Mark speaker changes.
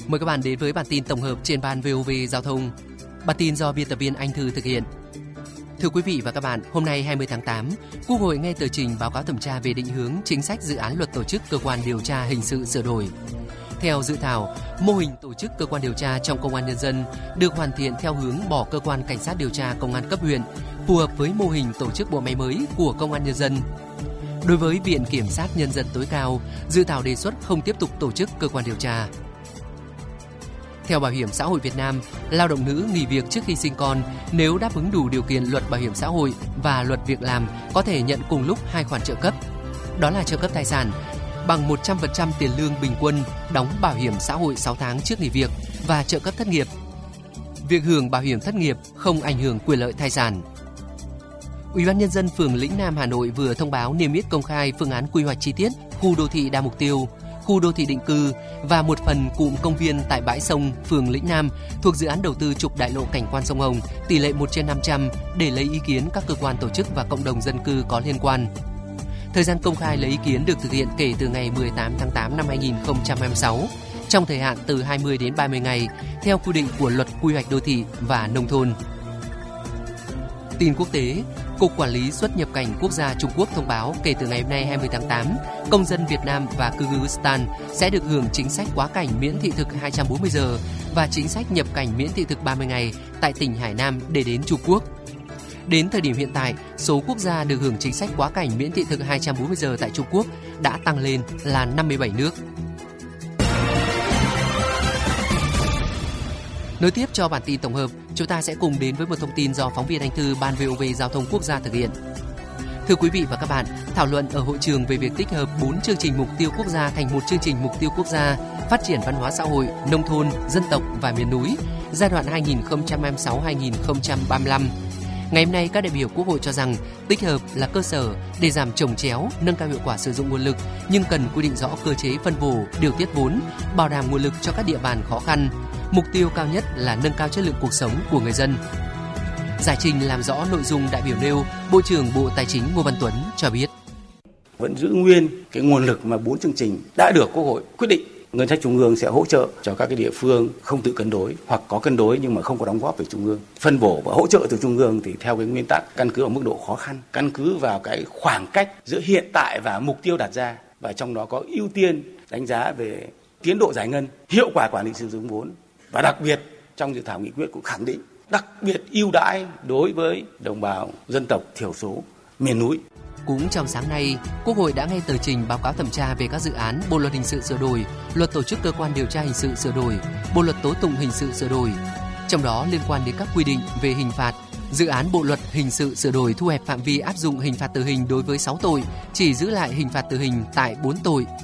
Speaker 1: Mời các bạn đến với bản tin tổng hợp trên ban VOV Giao thông. Bản tin do biên tập viên Anh Thư thực hiện. Thưa quý vị và các bạn, hôm nay 20 tháng 8, Quốc hội nghe tờ trình báo cáo thẩm tra về định hướng chính sách dự án luật tổ chức cơ quan điều tra hình sự sửa đổi. Theo dự thảo, mô hình tổ chức cơ quan điều tra trong Công an Nhân dân được hoàn thiện theo hướng bỏ cơ quan cảnh sát điều tra công an cấp huyện, phù hợp với mô hình tổ chức bộ máy mới của Công an Nhân dân. Đối với Viện Kiểm sát Nhân dân tối cao, dự thảo đề xuất không tiếp tục tổ chức cơ quan điều tra. Theo Bảo hiểm xã hội Việt Nam, lao động nữ nghỉ việc trước khi sinh con nếu đáp ứng đủ điều kiện luật bảo hiểm xã hội và luật việc làm có thể nhận cùng lúc hai khoản trợ cấp. Đó là trợ cấp thai sản bằng 100% tiền lương bình quân đóng bảo hiểm xã hội 6 tháng trước nghỉ việc và trợ cấp thất nghiệp. Việc hưởng bảo hiểm thất nghiệp không ảnh hưởng quyền lợi thai sản. Ủy ban Nhân dân phường Lĩnh Nam Hà Nội vừa thông báo niêm yết công khai phương án quy hoạch chi tiết khu đô thị đa mục tiêu, khu đô thị định cư và một phần cụm công viên tại bãi sông phường Lĩnh Nam thuộc dự án đầu tư trục đại lộ cảnh quan sông Hồng tỷ lệ 1/500 để lấy ý kiến các cơ quan tổ chức và cộng đồng dân cư có liên quan. Thời gian công khai lấy ý kiến được thực hiện kể từ ngày 18 tháng 8 năm 2026, trong thời hạn từ 20 đến 30 ngày, theo quy định của Luật Quy hoạch Đô thị và Nông thôn. Tin quốc tế, Cục Quản lý xuất nhập cảnh quốc gia Trung Quốc thông báo kể từ ngày hôm nay 20 tháng 8, công dân Việt Nam và Kyrgyzstan sẽ được hưởng chính sách quá cảnh miễn thị thực 240 giờ và chính sách nhập cảnh miễn thị thực 30 ngày tại tỉnh Hải Nam để đến Trung Quốc. Đến thời điểm hiện tại, số quốc gia được hưởng chính sách quá cảnh miễn thị thực 240 giờ tại Trung Quốc đã tăng lên là 57 nước. Nối tiếp cho bản tin tổng hợp, chúng ta sẽ cùng đến với một thông tin do phóng viên Anh Thư Ban VOV Giao thông Quốc gia thực hiện. Thưa quý vị và các bạn, thảo luận ở hội trường về việc tích hợp 4 chương trình mục tiêu quốc gia thành một chương trình mục tiêu quốc gia phát triển văn hóa xã hội, nông thôn, dân tộc và miền núi giai đoạn 2026-2035. Ngày hôm nay, các đại biểu Quốc hội cho rằng tích hợp là cơ sở để giảm chồng chéo, nâng cao hiệu quả sử dụng nguồn lực, nhưng cần quy định rõ cơ chế phân bổ, điều tiết vốn, bảo đảm nguồn lực cho các địa bàn khó khăn. Mục tiêu cao nhất là nâng cao chất lượng cuộc sống của người dân. Giải trình làm rõ nội dung đại biểu nêu, Bộ trưởng Bộ Tài chính Ngô Văn Tuấn cho biết.
Speaker 2: Vẫn giữ nguyên cái nguồn lực mà 4 chương trình đã được Quốc hội quyết định. Ngân sách trung ương sẽ hỗ trợ cho các cái địa phương không tự cân đối hoặc có cân đối nhưng mà không có đóng góp về trung ương. Phân bổ và hỗ trợ từ trung ương thì theo cái nguyên tắc căn cứ vào mức độ khó khăn, căn cứ vào cái khoảng cách giữa hiện tại và mục tiêu đặt ra, và trong đó có ưu tiên đánh giá về tiến độ giải ngân, hiệu quả quản lý sử dụng vốn, và đặc biệt trong dự thảo nghị quyết cũng khẳng định đặc biệt ưu đãi đối với đồng bào dân tộc thiểu số miền núi.
Speaker 1: Cũng trong sáng nay, Quốc hội đã nghe tờ trình báo cáo thẩm tra về các dự án Bộ luật hình sự sửa đổi, Luật tổ chức cơ quan điều tra hình sự sửa đổi, Bộ luật tố tụng hình sự sửa đổi. Trong đó liên quan đến các quy định về hình phạt, dự án Bộ luật hình sự sửa đổi thu hẹp phạm vi áp dụng hình phạt tử hình đối với 6 tội, chỉ giữ lại hình phạt tử hình tại 4 tội